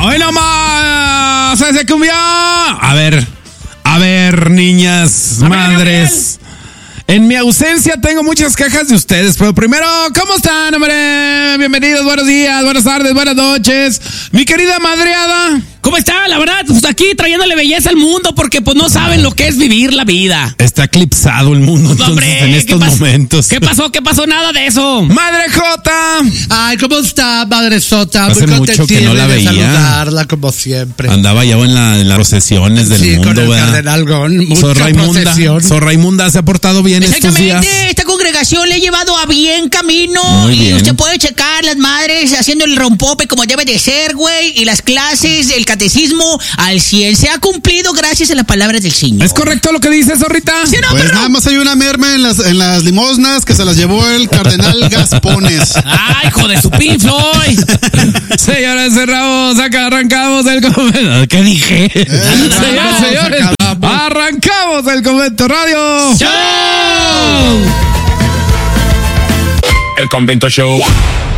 ¡Hoy nomás! ¡Se cumbió! A ver, niñas, madres. En mi ausencia tengo muchas quejas de ustedes, pero primero, ¿cómo están, hombre? Bienvenidos, buenos días, buenas tardes, buenas noches. Mi querida madreada. ¿Cómo está? La verdad, pues aquí trayéndole belleza al mundo porque pues no saben lo que es vivir la vida. Está eclipsado el mundo Pues, entonces hombre, en estos momentos. ¿Qué pasó? ¿Qué pasó? Nada de eso. ¡Madre Jota! Ay, ¿cómo está, Madre Sota? Hace Muy mucho que no la de veía. saludarla, como siempre. Andaba ya en las procesiones del Sí, mundo, con el ¿verdad? cardenal Gon, mucha Sor procesión. Raimunda se ha portado bien estos días. Exactamente, esta congregación le ha llevado a bien camino. Muy y bien. usted puede checar las madres haciendo el rompope como debe de ser, güey. Y las clases, el catecismo al 100 se ha cumplido gracias a las palabras del Señor. ¿Es correcto lo que dices, Zorrita? ¿Sí, no, Pues perro? nada más hay una merma en las limosnas que se las llevó el cardenal Gaspones. ¡Ay, hijo de su Pink Floyd! Señores, cerramos, acá arrancamos el convento. ¿Qué dije? Señores, arrancamos el convento radio. ¡Chao! El Convento Show.